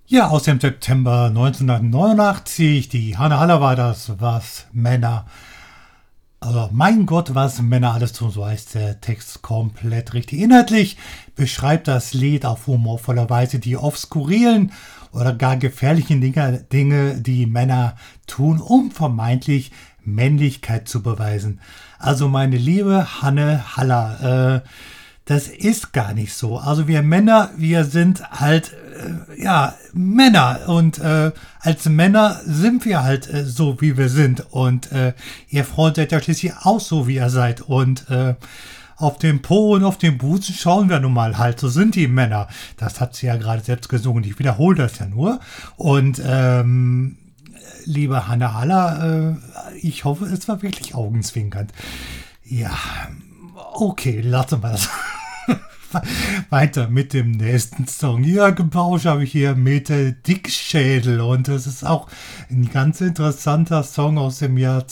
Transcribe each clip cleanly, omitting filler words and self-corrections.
Ja, aus dem September 1989. Die Hanne Haller war das, was Männer. Also, mein Gott, was Männer alles tun, so heißt der Text komplett richtig. Inhaltlich beschreibt das Lied auf humorvolle Weise die oft skurrilen oder gar gefährlichen Dinge, die Männer tun, um vermeintlich Männlichkeit zu beweisen. Also, meine liebe Hanne Haller, das ist gar nicht so. Also wir Männer, wir sind halt, ja, Männer. Und als Männer sind wir halt so, wie wir sind. Und ihr Freund seid ja schließlich auch so, wie ihr seid. Und auf den Po und auf den Busen schauen wir nun mal halt. So sind die Männer. Das hat sie ja gerade selbst gesungen. Ich wiederhole das ja nur. Und liebe Hanne Haller, ich hoffe, es war wirklich augenzwinkernd. Ja, okay, lassen wir das. Weiter mit dem nächsten Song. Jörg Bausch habe ich hier mit Dickschädel, und das ist auch ein ganz interessanter Song aus dem Jahr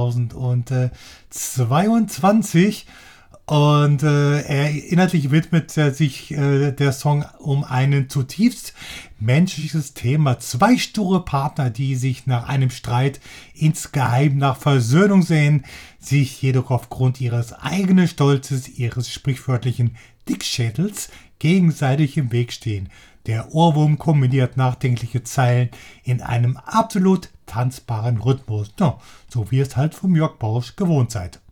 2022. Und inhaltlich widmet sich der Song um ein zutiefst menschliches Thema. Zwei sture Partner, die sich nach einem Streit insgeheim nach Versöhnung sehen, sich jedoch aufgrund ihres eigenen Stolzes, ihres sprichwörtlichen Dickschädels, gegenseitig im Weg stehen. Der Ohrwurm kombiniert nachdenkliche Zeilen in einem absolut tanzbaren Rhythmus. Ja, so wie es halt vom Jörg Bausch gewohnt seid.